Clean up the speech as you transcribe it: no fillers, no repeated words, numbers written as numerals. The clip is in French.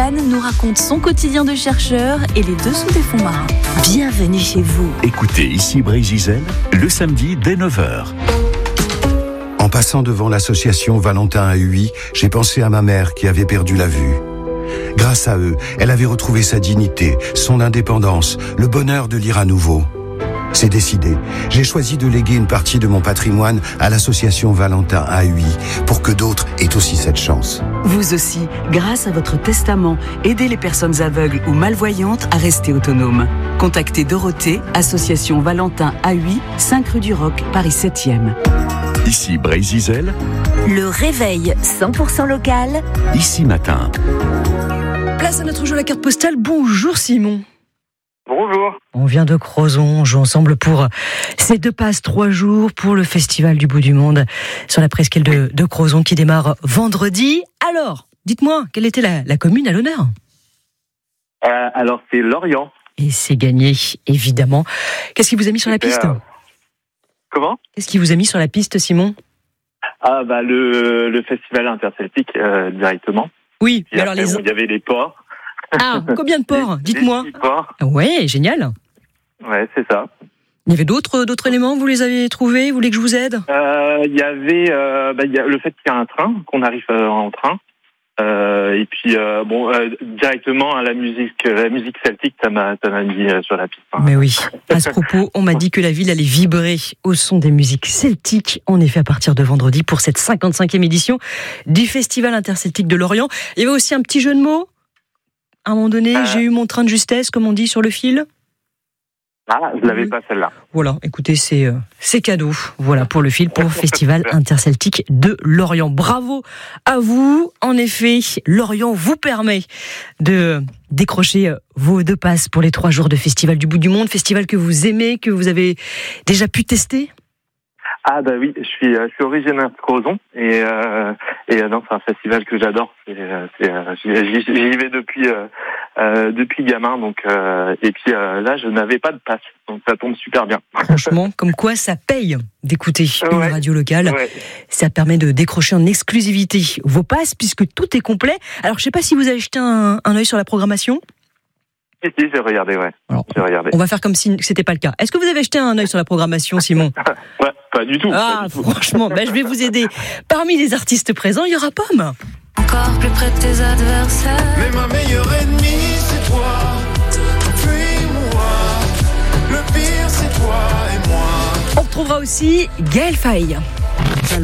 Morgane nous raconte son quotidien de chercheur et les dessous des fonds marins. Bienvenue chez vous. Écoutez ici Bray-Gizel, le samedi dès 9h. En passant devant l'association Valentin à Huy, j'ai pensé à ma mère qui avait perdu la vue. Grâce à eux, elle avait retrouvé sa dignité, son indépendance, le bonheur de lire à nouveau. C'est décidé. J'ai choisi de léguer une partie de mon patrimoine à l'association Valentin à Huy pour que d'autres aient aussi cette chance. Vous aussi, grâce à votre testament, aidez les personnes aveugles ou malvoyantes à rester autonomes. Contactez Dorothée, association Valentin à Huy, 5 rue du Roc, Paris 7e. Ici Bray-Gizel, Le réveil 100% local. ici matin. Place à notre jeu à la carte postale. Bonjour Simon. Bonjour. On vient de Crozon, on joue ensemble pour ces 2 passes 3 jours pour le Festival du Bout du Monde sur la presqu'île de Crozon qui démarre vendredi. Alors, dites-moi, quelle était la commune à l'honneur ? Alors c'est Lorient. Et c'est gagné, évidemment. Qu'est-ce qui vous a mis sur la piste ? Comment ? Qu'est-ce qui vous a mis sur la piste, Simon ? Le festival interceltique directement. Oui, Puis mais alors après, il y avait les ports. Ah, combien de ports ? Dites-moi. Les 6 ports. Ouais, génial. Ouais, c'est ça. Il y avait d'autres éléments, vous les avez trouvés ? Vous voulez que je vous aide ? Il y avait le fait qu'il y a un train, qu'on arrive en train. Et puis directement la musique celtique, ça m'a mis sur la piste. Mais oui, à ce propos, on m'a dit que la ville allait vibrer au son des musiques celtiques. En effet, à partir de vendredi, pour cette 55e édition du Festival interceltique de Lorient. Il y avait aussi un petit jeu de mots. À un moment donné, j'ai eu mon train de justesse, comme on dit, sur le fil. Ah, je l'avais pas celle-là. Voilà, écoutez, c'est cadeau. Voilà, pour le fil, pour le Festival interceltique de Lorient. Bravo à vous. En effet, Lorient vous permet de décrocher vos 2 passes pour les 3 jours de Festival du Bout du Monde. Festival que vous aimez, que vous avez déjà pu tester ? Ah bah oui, je suis originaire de Crozon et non, c'est un festival que j'adore. J'y vais depuis gamin, donc et puis là je n'avais pas de passe, donc ça tombe super bien. Franchement, comme quoi ça paye d'écouter une radio locale. Ouais. Ça permet de décrocher en exclusivité vos passes puisque tout est complet. Alors je sais pas si vous avez jeté un œil sur la programmation. Si, j'ai regardé, ouais. Alors, J'ai regardé. on va faire comme si c'était pas le cas. Est-ce que vous avez jeté un œil sur la programmation, Simon ? Ouais, pas du tout. Ah, pas du tout. franchement, je vais vous aider. Parmi les artistes présents, il y aura Pomme. Encore plus près de tes adversaires. Mais ma meilleure ennemie, c'est toi. Fuis-moi. Le pire, c'est toi et moi. On retrouvera aussi Gaël Faye.